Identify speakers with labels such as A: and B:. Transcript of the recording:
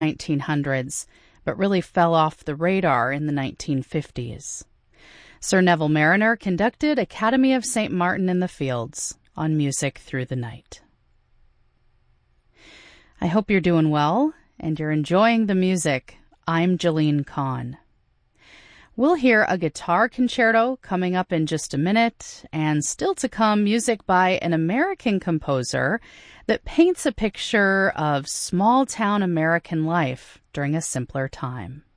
A: 1900s, but really fell off the radar in the 1950s. Sir Neville Marriner conducted Academy of St. Martin in the Fields on Music Through the Night. I hope you're doing well and you're enjoying the music. I'm Jalene Kahn. We'll hear a guitar concerto coming up in just a minute, and still to come, music by an American composer that paints a picture of small-town American life during a simpler time.